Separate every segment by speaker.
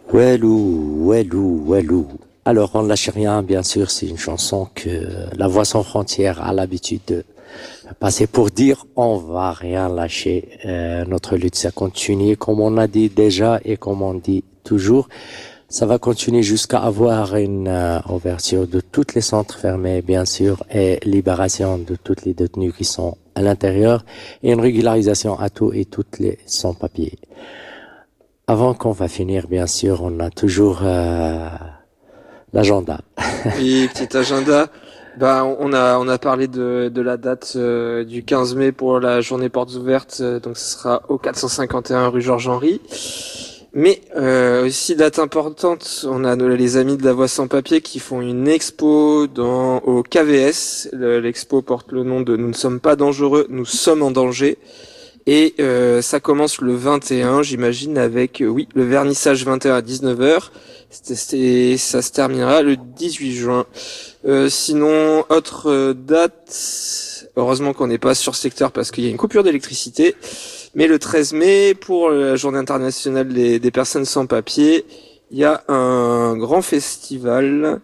Speaker 1: Walou, walou, walou. Alors, on ne lâche rien, bien sûr, c'est une chanson que La Voix sans frontières a l'habitude de passer pour dire on va rien lâcher. Notre lutte, ça continue, comme on a dit déjà et comme on dit toujours. Ça va continuer jusqu'à avoir une ouverture de tous les centres fermés, bien sûr, et libération de tous les détenus qui sont à l'intérieur et une régularisation à tous et toutes les sans-papiers. Avant qu'on va finir, bien sûr, on a toujours l'agenda.
Speaker 2: Oui, petit agenda. Bah, on a parlé de la date du 15 mai pour la journée portes ouvertes, donc ce sera au 451 rue Georges-Henri. Mais aussi date importante, on a les amis de la Voix sans papier qui font une expo au KVS. L'expo porte le nom de Nous ne sommes pas dangereux, nous sommes en danger. Et ça commence le 21, j'imagine, avec le vernissage 21 à 19h. Ça se terminera le 18 juin. Sinon, autre date, heureusement qu'on n'est pas sur secteur parce qu'il y a une coupure d'électricité. Mais le 13 mai, pour la journée internationale des personnes sans papier, il y a un grand festival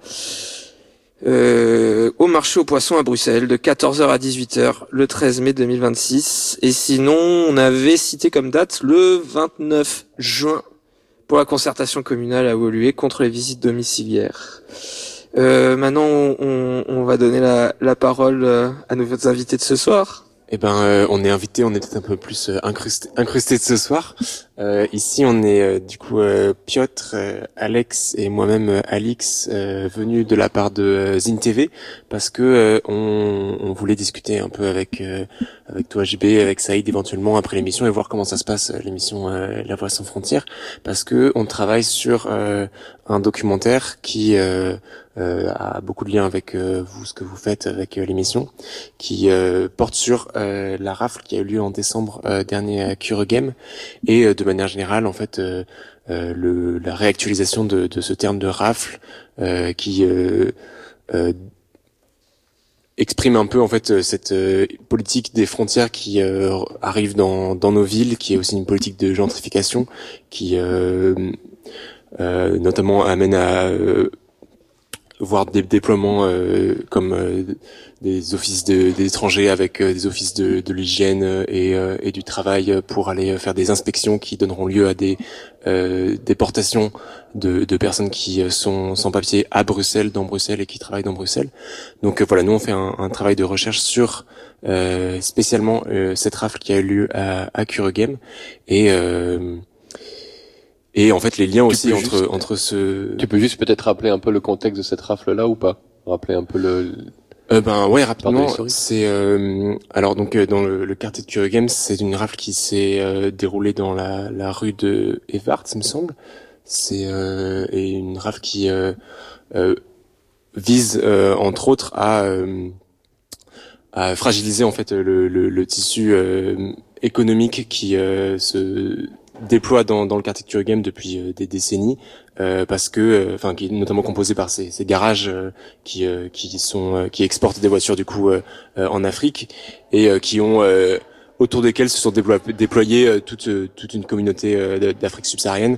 Speaker 2: au marché aux poissons à Bruxelles de 14h à 18h le 13 mai 2026. Et sinon, on avait cité comme date le 29 juin pour la concertation communale à Woluwe contre les visites domiciliaires. Maintenant, on va donner la parole à nos invités de ce soir.
Speaker 3: Eh ben, on est invité, on est peut-être un peu plus incrusté de ce soir. Ici, on est du coup Piotr, Alex et moi-même Alix, venus de la part de Zine TV parce que on voulait discuter un peu avec toi JB, avec Saïd éventuellement après l'émission et voir comment ça se passe l'émission La Voix sans frontières parce que on travaille sur un documentaire qui a beaucoup de liens avec vous, ce que vous faites avec l'émission, qui porte sur la rafle qui a eu lieu en décembre dernier à Cure Game et de manière générale en fait la réactualisation de ce terme de rafle qui exprime un peu en fait cette politique des frontières qui arrive dans nos villes, qui est aussi une politique de gentrification qui notamment amène à voir des déploiements comme des offices des étrangers avec des offices de l'hygiène et du travail pour aller faire des inspections qui donneront lieu à des déportations de personnes qui sont sans papier à Bruxelles, dans Bruxelles et qui travaillent dans Bruxelles. Donc voilà, nous on fait un travail de recherche sur spécialement cette rafle qui a eu lieu à Cure Game et en fait les liens aussi entre ce...
Speaker 4: Tu peux juste peut-être rappeler un peu le contexte de cette rafle-là ou pas? Rappeler un peu
Speaker 3: ouais, rapidement, c'est alors donc dans le quartier de Cure Game, c'est une rafle qui s'est déroulée dans la rue de Evart, il me semble. C'est et une rafle qui vise entre autres à fragiliser en fait le tissu économique qui se déploie dans le quartier de Cure Game depuis des décennies parce que qui est notamment composé par ces garages qui exportent des voitures du coup en Afrique et qui ont autour desquels se sont déployés toute une communauté d'Afrique subsaharienne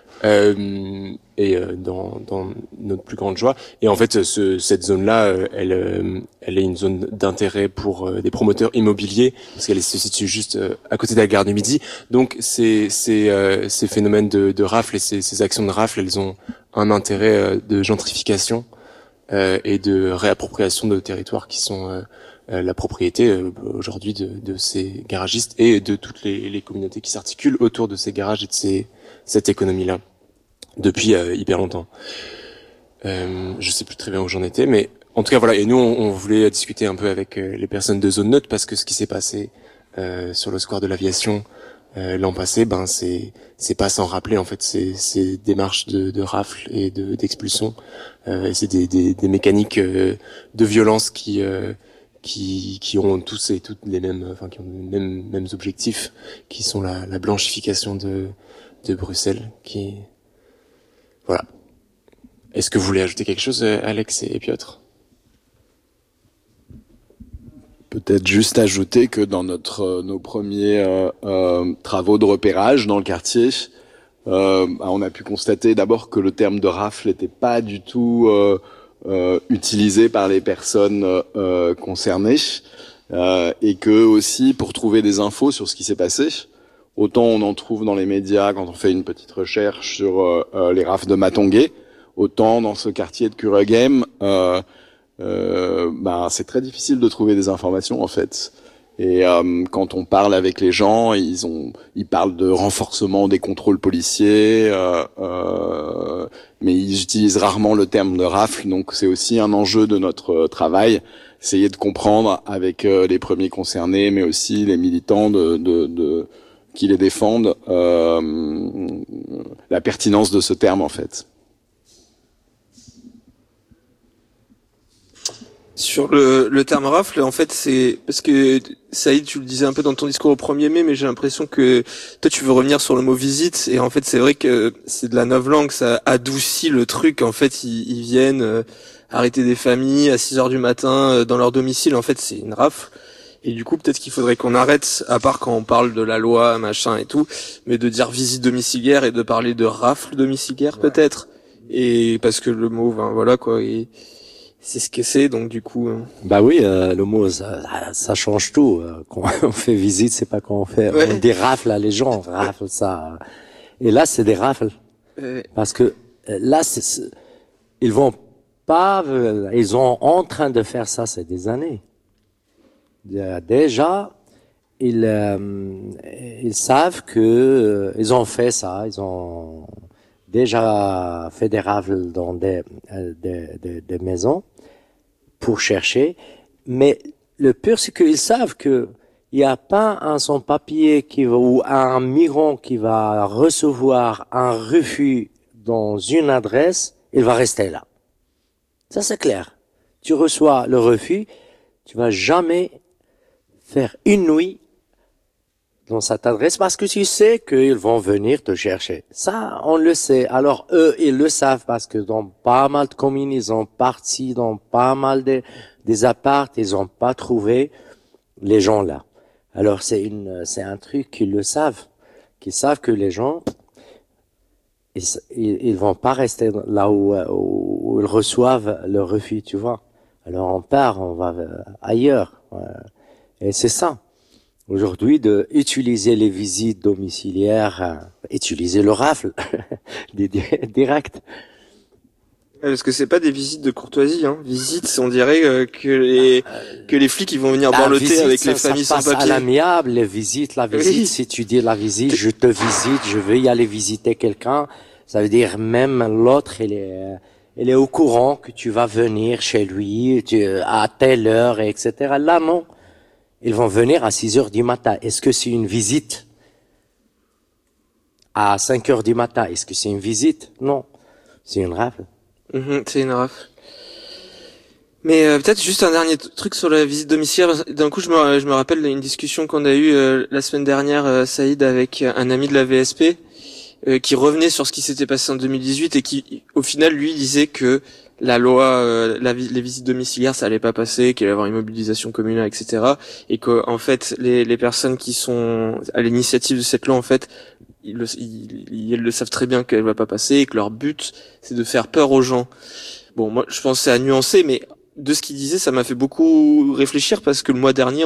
Speaker 3: dans notre plus grande joie. Et en fait, cette zone-là, elle est une zone d'intérêt pour des promoteurs immobiliers parce qu'elle se situe juste à côté de la gare du Midi. Donc, ces phénomènes de rafle et ces actions de rafle, elles ont un intérêt de gentrification et de réappropriation de territoires qui sont la propriété aujourd'hui de ces garagistes et de toutes les communautés qui s'articulent autour de ces garages et de cette économie-là depuis hyper longtemps. Je sais plus très bien où j'en étais, mais en tout cas voilà. Et nous, on voulait discuter un peu avec les personnes de Zone Neutre parce que ce qui s'est passé sur le square de l'Aviation l'an passé, c'est pas sans rappeler en fait ces démarches de rafle et d'expulsion. Et c'est des mécaniques de violence qui ont tous et toutes les mêmes, qui ont les mêmes objectifs, qui sont la blanchification de Bruxelles, voilà. Est-ce que vous voulez ajouter quelque chose, Alex et Piotr?
Speaker 5: Peut-être juste ajouter que dans nos premiers travaux de repérage dans le quartier, On a pu constater d'abord que le terme de rafle n'était pas du tout utilisé par les personnes concernées, et que aussi pour trouver des infos sur ce qui s'est passé, autant on en trouve dans les médias quand on fait une petite recherche sur les rafles de Matongué, autant dans ce quartier de Kuregem, c'est très difficile de trouver des informations en fait. Et quand on parle avec les gens, ils parlent de renforcement des contrôles policiers, mais ils utilisent rarement le terme de rafle. Donc c'est aussi un enjeu de notre travail, essayer de comprendre avec les premiers concernés, mais aussi les militants qui les défendent, la pertinence de ce terme en fait.
Speaker 2: Sur le terme rafle, en fait, c'est parce que Saïd, tu le disais un peu dans ton discours au 1er mai, mais j'ai l'impression que toi tu veux revenir sur le mot visite, et en fait c'est vrai que c'est de la novlangue, ça adoucit le truc. En fait, ils viennent arrêter des familles à 6 heures du matin dans leur domicile. En fait, c'est une rafle. Et du coup, peut-être qu'il faudrait qu'on arrête, à part quand on parle de la loi, machin et tout, mais de dire visite domiciliaire et de parler de rafle domiciliaire, peut-être. Et parce que le mot, voilà quoi. Et c'est ce que c'est, donc du coup.
Speaker 1: Bah oui, le mot ça change tout. Quand on fait visite, c'est pas quand on fait.
Speaker 2: Ouais.
Speaker 1: On dit rafle à les gens, rafle ça. Et là, c'est des rafles parce que là, ils vont pas. Ils sont en train de faire ça, c'est des années. Déjà, ils savent que ils ont fait ça. Ils ont déjà fait des rafles dans des maisons pour chercher, mais le pire c'est qu'ils savent que il n'y a pas un sans-papier ou un migrant qui va recevoir un refus dans une adresse, il va rester là. Ça c'est clair. Tu reçois le refus, tu vas jamais faire une nuit dans cette adresse parce que tu sais qu'ils vont venir te chercher. Ça, on le sait. Alors eux, ils le savent parce que dans pas mal de communes, ils ont parti dans pas mal des apparts, ils ont pas trouvé les gens là. Alors c'est un truc qu'ils le savent, qu'ils savent que les gens, ils vont pas rester là où ils reçoivent le refus, tu vois. Alors on part, on va ailleurs. Et c'est ça. Aujourd'hui, de utiliser les visites domiciliaires, utiliser le rafle, direct.
Speaker 2: Parce que c'est pas des visites de courtoisie, hein. Visites, on dirait que les flics ils vont venir boire le thé avec les familles sans papier.
Speaker 1: À l'amiable, la visite, oui. Si tu dis la visite, je te visite, je veux y aller visiter quelqu'un, ça veut dire même l'autre, il est au courant que tu vas venir chez lui, à telle heure, etc. Là, non. Ils vont venir à 6 heures du matin. Est-ce que c'est une visite? À 5 heures du matin, est-ce que c'est une visite? Non. C'est une rafle.
Speaker 2: C'est une rafle. Mais peut-être juste un dernier truc sur la visite domiciliaire. D'un coup, je me rappelle d'une discussion qu'on a eue la semaine dernière, Saïd, avec un ami de la VSP, qui revenait sur ce qui s'était passé en 2018 et qui, au final, lui, disait que la loi, les visites domiciliaires, ça allait pas passer, qu'il allait y avoir une mobilisation communale, etc. Et que, en fait, les personnes qui sont à l'initiative de cette loi, en fait, ils le savent très bien qu'elle va pas passer et que leur but, c'est de faire peur aux gens. Bon, moi, je pense que c'est à nuancer, mais de ce qu'il disait, ça m'a fait beaucoup réfléchir parce que le mois dernier,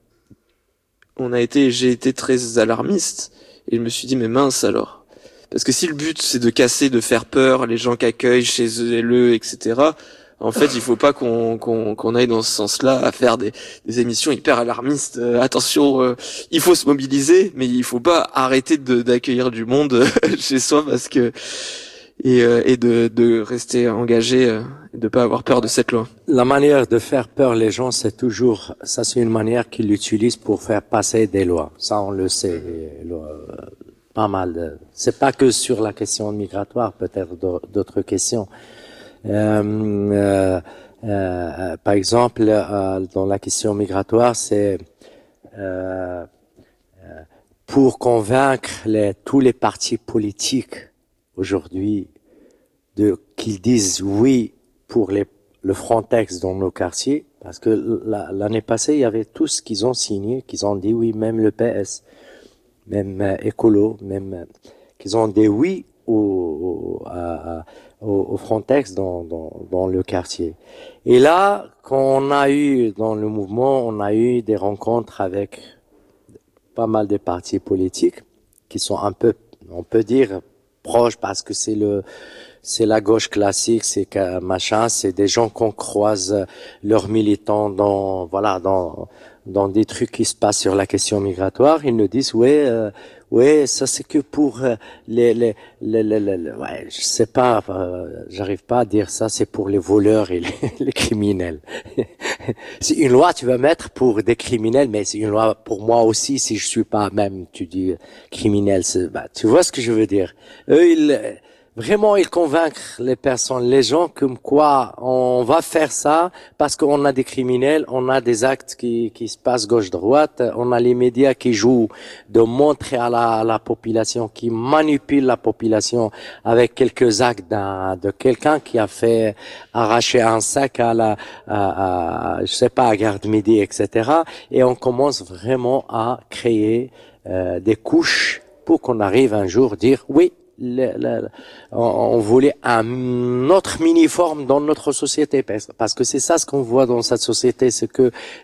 Speaker 2: j'ai été très alarmiste et je me suis dit, mais mince alors. Parce que si le but c'est de casser, de faire peur, les gens qui accueillent chez eux, etc. En fait, il faut pas qu'on aille dans ce sens-là à faire des émissions hyper alarmistes. Attention, il faut se mobiliser, mais il faut pas arrêter d'accueillir du monde chez soi parce que et de rester engagé, et de pas avoir peur de cette loi.
Speaker 1: La manière de faire peur les gens, c'est une manière qu'ils utilisent pour faire passer des lois. Ça, on le sait. Pas mal. C'est pas que sur la question migratoire, peut-être d'autres questions. Par exemple, dans la question migratoire, c'est pour convaincre tous les partis politiques aujourd'hui qu'ils disent oui pour le Frontex dans nos quartiers, parce que l'année passée, il y avait tous qu'ils ont signé, qu'ils ont dit oui, même le PS. Même écolo, même qu'ils ont dit oui au Frontex dans le quartier. Et là, quand on a eu dans le mouvement, on a eu des rencontres avec pas mal de partis politiques qui sont un peu, on peut dire, proches parce que c'est la gauche classique, c'est c'est des gens qu'on croise leurs militants dans des trucs qui se passent sur la question migratoire. Ils nous disent ouais, ça c'est que pour ouais, je sais pas, j'arrive pas à dire ça, c'est pour les voleurs et les criminels. C'est une loi tu vas mettre pour des criminels, mais c'est une loi pour moi aussi si je suis pas même, tu dis criminel, tu vois ce que je veux dire. Eux, vraiment, ils convaincent les personnes, les gens, comme quoi on va faire ça parce qu'on a des criminels, on a des actes qui se passent gauche-droite, on a les médias qui jouent de montrer à la population, qui manipulent la population avec quelques actes de quelqu'un qui a fait arracher un sac je sais pas, à Garde Midi, etc. Et on commence vraiment à créer des couches pour qu'on arrive un jour à dire oui, on voulait un autre mini-forme dans notre société, parce que c'est ça ce qu'on voit dans cette société, c'est que